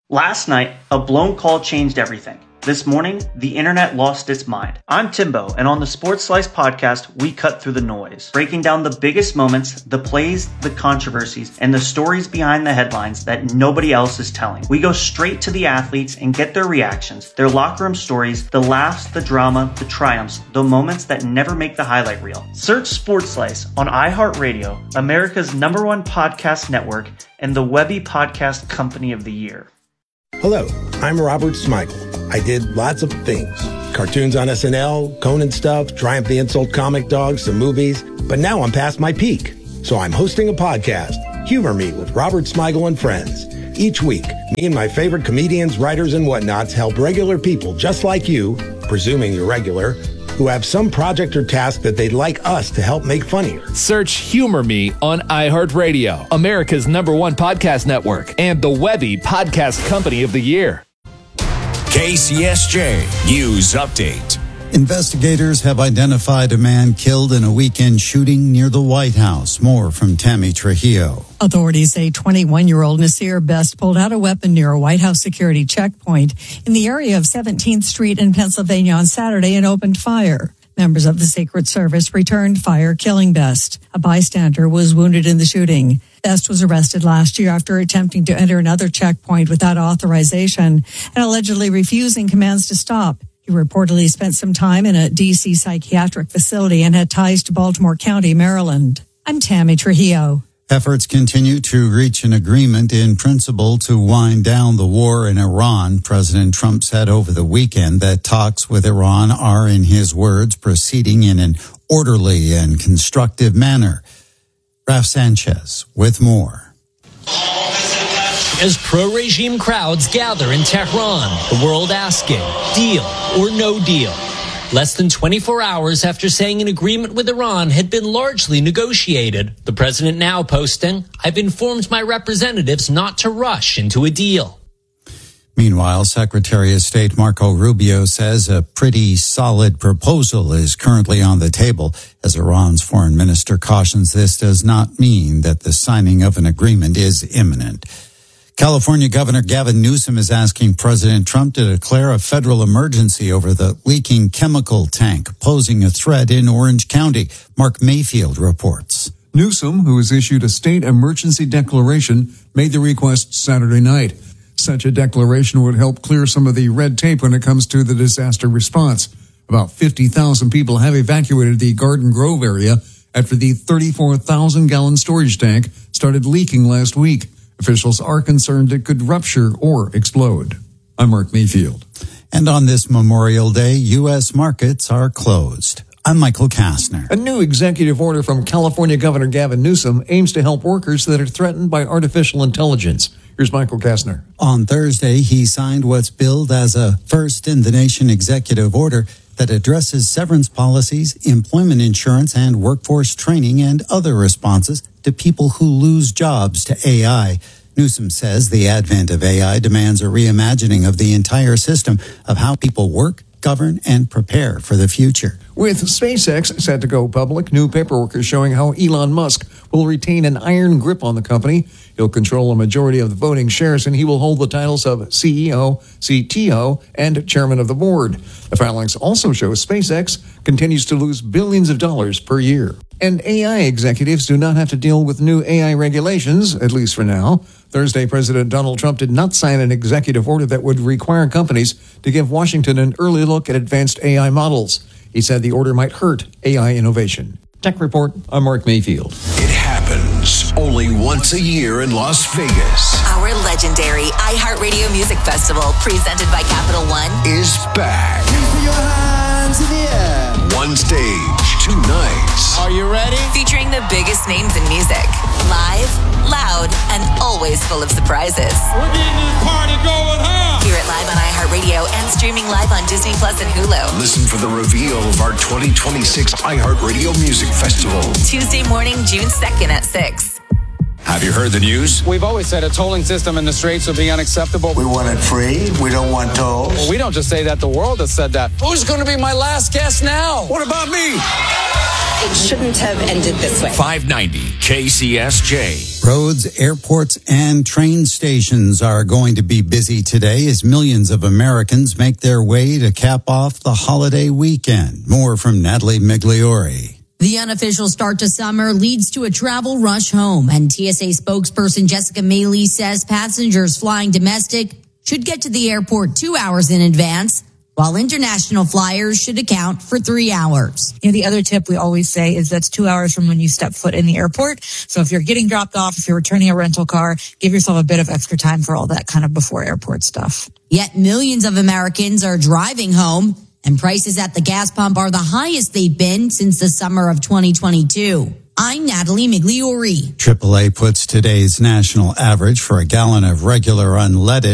Last night, a blown call changed everything. This morning, the internet lost its mind. I'm Timbo, and on the Sports Slice podcast, we cut through the noise, breaking down the biggest moments, the plays, the controversies, and the stories behind the headlines that nobody else is telling. We go straight to the athletes and get their reactions, their locker room stories, the laughs, the drama, the triumphs, the moments that never make the highlight reel. Search Sports Slice on iHeartRadio, America's #1 podcast network, and the Webby Podcast Company of the Year. Hello, I'm Robert Smigel. I did lots of things. Cartoons on SNL, Conan stuff, Triumph the Insult Comic Dog, some movies. But now I'm past my peak. So I'm hosting a podcast, Humor Me with Robert Smigel and Friends. Each week, me and my favorite comedians, writers, and whatnots help regular people just like you, presuming you're regular, who have some project or task that they'd like us to help make funnier. Search Humor Me on iHeartRadio, America's #1 podcast network, and the Webby Podcast Company of the Year. KCSJ News Update. Investigators have identified a man killed in a weekend shooting near the White House. More from Tammy Trujillo. Authorities say 21-year-old Nasir Best pulled out a weapon near a White House security checkpoint in the area of 17th Street in Pennsylvania on Saturday and opened fire. Members of the Secret Service returned fire, killing Best. A bystander was wounded in the shooting. Best was arrested last year after attempting to enter another checkpoint without authorization and allegedly refusing commands to stop. He reportedly spent some time in a D.C. psychiatric facility and had ties to Baltimore County, Maryland. I'm Tammy Trujillo. Efforts continue to reach an agreement in principle to wind down the war in Iran. President Trump said over the weekend that talks with Iran are, in his words, proceeding in an orderly and constructive manner. Raf Sanchez with more. As pro-regime crowds gather in Tehran, the world asking, deal or no deal? Less than 24 hours after saying an agreement with Iran had been largely negotiated, the president now posting, "I've informed my representatives not to rush into a deal." Meanwhile, Secretary of State Marco Rubio says a pretty solid proposal is currently on the table. As Iran's foreign minister cautions, this does not mean that the signing of an agreement is imminent. California Governor Gavin Newsom is asking President Trump to declare a federal emergency over the leaking chemical tank posing a threat in Orange County. Mark Mayfield reports. Newsom, who has issued a state emergency declaration, made the request Saturday night. Such a declaration would help clear some of the red tape when it comes to the disaster response. About 50,000 people have evacuated the Garden Grove area after the 34,000-gallon storage tank started leaking last week. Officials are concerned it could rupture or explode. I'm Mark Mayfield. And on this Memorial Day, U.S. markets are closed. I'm Michael Kastner. A new executive order from California Governor Gavin Newsom aims to help workers that are threatened by artificial intelligence. Here's Michael Kastner. On Thursday, he signed what's billed as a first-in-the-nation executive order that addresses severance policies, employment insurance, and workforce training and other responses to people who lose jobs to AI. Newsom says the advent of AI demands a reimagining of the entire system of how people work, govern, and prepare for the future. With SpaceX set to go public, new paperwork is showing how Elon Musk will retain an iron grip on the company. He'll control a majority of the voting shares, and he will hold the titles of CEO, CTO, and chairman of the board. The filings also show SpaceX continues to lose billions of dollars per year. And AI executives do not have to deal with new AI regulations, at least for now. Thursday, President Donald Trump did not sign an executive order that would require companies to give Washington an early look at advanced AI models. He said the order might hurt AI innovation. Tech Report, I'm Mark Mayfield. It happens only once a year in Las Vegas. Our legendary iHeartRadio Music Festival, presented by Capital One, is back. Put your hands in the air. One stage, 2 nights. Are you ready? featuring the biggest names in music. Live, loud, and always full of surprises. We're getting this party going, huh? Hear it live on iHeartRadio and streaming live on Disney Plus and Hulu. Listen for the reveal of our 2026 iHeartRadio Music Festival. Tuesday morning, June 2nd at 6. Have you heard the news? We've always said a tolling system in the Straits would be unacceptable. We want it free. We don't want tolls. Well, we don't just say that. The world has said that. Who's going to be my last guest now? What about me? It shouldn't have ended this way. 590 KCSJ. Roads, airports, and train stations are going to be busy today as millions of Americans make their way to cap off the holiday weekend. More from Natalie Migliori. The unofficial start to summer leads to a travel rush home, and TSA spokesperson Jessica Maley says passengers flying domestic should get to the airport 2 hours in advance, while international flyers should account for 3 hours. The other tip we always say is that's 2 hours from when you step foot in the airport. So if you're getting dropped off, if you're returning a rental car, give yourself a bit of extra time for all that kind of before airport stuff. Yet millions of Americans are driving home, and prices at the gas pump are the highest they've been since the summer of 2022. I'm Natalie Migliori. AAA puts today's national average for a gallon of regular unleaded